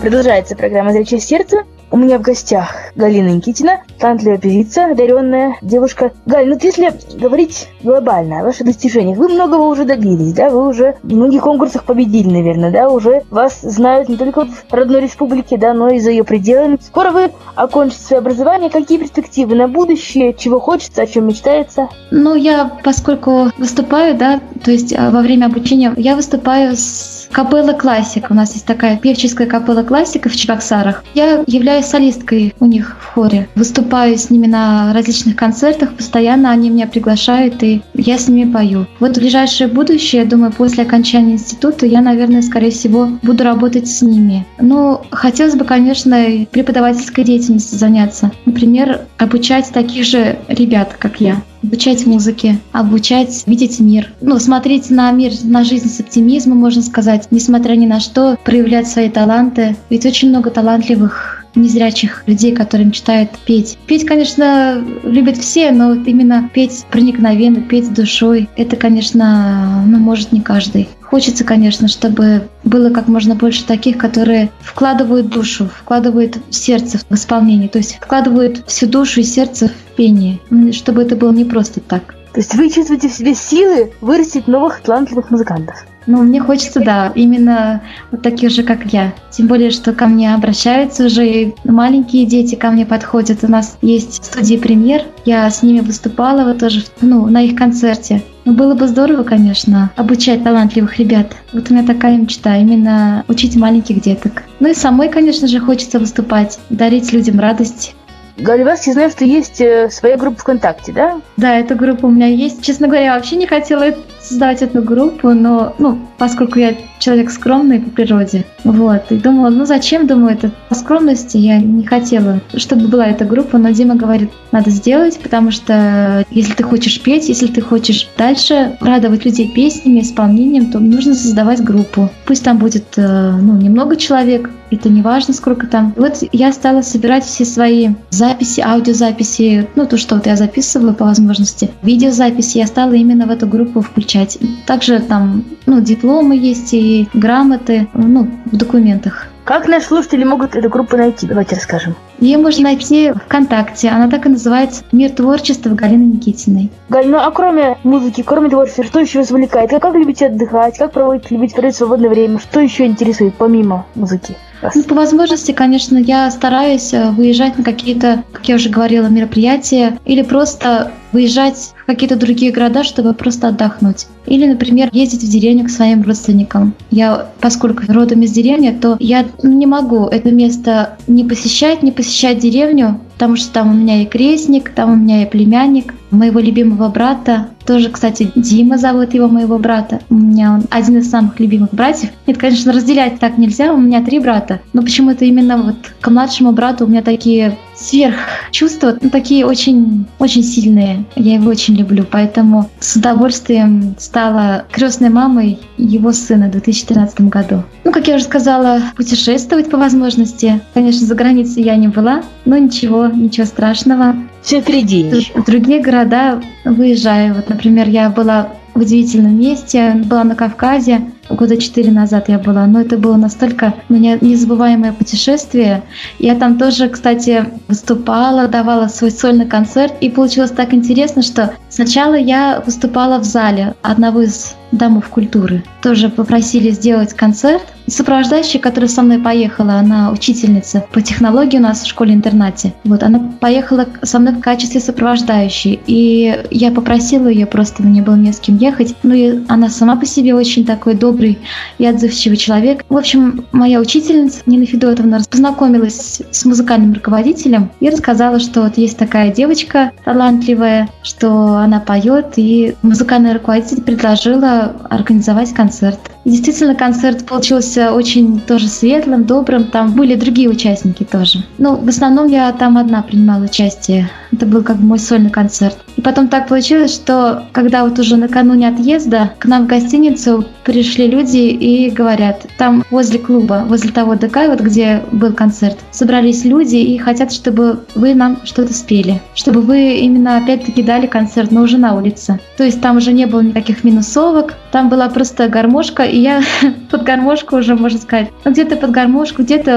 Продолжается программа «Зрячее сердце». У меня в гостях Галина Никитина, талантливая певица, одаренная девушка. Галь, вот если говорить глобально о ваших достижениях, вы многого уже добились, да? Вы уже в многих конкурсах победили, наверное, да? Уже вас знают не только в родной республике, да, но и за ее пределами. Скоро вы окончите свое образование. Какие перспективы на будущее? Чего хочется, о чем мечтается? Я, поскольку выступаю, да, то есть во время обучения, я выступаю с Капелла Классик. У нас есть такая певческая Капелла Классика в Чебоксарах. Я являюсь солисткой у них в хоре. Выступаю с ними на различных концертах. Постоянно они меня приглашают, и я с ними пою. Вот в ближайшее будущее, я думаю, после окончания института я, наверное, скорее всего, буду работать с ними. Хотелось бы, конечно, преподавательской деятельностью заняться. Например, обучать таких же ребят, как я. Обучать музыке, обучать видеть мир. Смотреть на мир, на жизнь с оптимизмом, можно сказать, несмотря ни на что, проявлять свои таланты. Ведь очень много талантливых незрячих людей, которые мечтают петь. Петь, конечно, любят все, но вот именно петь проникновенно, петь душой, это, конечно, может не каждый. Хочется, конечно, чтобы было как можно больше таких, которые вкладывают душу, вкладывают сердце в исполнение, то есть вкладывают всю душу и сердце в пение, чтобы это было не просто так. То есть вы чувствуете в себе силы вырастить новых талантливых музыкантов? Мне хочется, да, именно вот таких же, как я. Тем более, что ко мне обращаются уже и маленькие дети ко мне подходят. У нас есть студия «Премьер». Я с ними выступала вот тоже на их концерте. Было бы здорово, конечно, обучать талантливых ребят. Вот у меня такая мечта, именно учить маленьких деток. И самой, конечно же, хочется выступать, дарить людям радость. Галя, вас я знаю, что есть своя группа ВКонтакте, да? Да, эта группа у меня есть. Честно говоря, я вообще не хотела создавать эту группу, но, поскольку я человек скромный по природе, и думала, зачем, это по скромности я не хотела, чтобы была эта группа, но Дима говорит, надо сделать, потому что если ты хочешь петь, если ты хочешь дальше радовать людей песнями, исполнением, то нужно создавать группу. Пусть там будет, немного человек, это не важно, сколько там. Вот я стала собирать все свои записи, аудиозаписи, то, что я записывала по возможности, видеозаписи, я стала именно в эту группу включать. Также там, дипломы есть и грамоты, в документах. Как наши слушатели могут эту группу найти? Давайте расскажем. Ее можно найти ВКонтакте. Она так и называется «Мир творчества» Галины Никитиной. Галь, а кроме музыки, кроме творчества, что еще вас увлекает? Как любите отдыхать? Как любите свободное время? Что еще интересует помимо музыки? По возможности, конечно, я стараюсь выезжать на какие-то, как я уже говорила, мероприятия или просто выезжать в какие-то другие города, чтобы просто отдохнуть. Или, например, ездить в деревню к своим родственникам. Я, поскольку родом из деревни, то я не могу это место не посещать деревню, потому что там у меня и крестник, там у меня и племянник моего любимого брата. Тоже, кстати, Дима зовут его, моего брата. У меня он один из самых любимых братьев. Это, конечно, разделять так нельзя, у меня 3 брата. Но почему-то именно к младшему брату у меня такие сверхчувства, такие очень, очень сильные. Я его очень люблю, поэтому с удовольствием стала крестной мамой его сына в 2013 году. Как я уже сказала, путешествовать по возможности. Конечно, за границей я не была, но ничего страшного. Все впереди. В другие города выезжаю. Например, я была в удивительном месте, была на Кавказе. Года 4 назад я была, но это было настолько незабываемое путешествие. Я там тоже, кстати, выступала, давала свой сольный концерт, и получилось так интересно, что сначала я выступала в зале одного из домов культуры. Тоже попросили сделать концерт. Сопровождающая, которая со мной поехала, она учительница по технологии у нас в школе-интернате. Она поехала со мной в качестве сопровождающей. И я попросила ее, просто мне было не с кем ехать. И она сама по себе очень такой добрый и отзывчивый человек. В общем, моя учительница Нина Федотовна познакомилась с музыкальным руководителем и рассказала, что есть такая девочка талантливая, что она поет, и музыкальный руководитель предложила организовать концерт. И действительно, концерт получился очень тоже светлым, добрым. Там были другие участники тоже. В основном я там одна принимала участие. Это был мой сольный концерт. И потом так получилось, что когда уже накануне отъезда к нам в гостиницу пришли люди и говорят, там возле клуба, возле того ДК, где был концерт, собрались люди и хотят, чтобы вы нам что-то спели. Чтобы вы именно опять-таки дали концерт, но уже на улице. То есть там уже не было никаких минусовок, там была просто гармошка, и я под гармошку уже, можно сказать, где-то под гармошку, где-то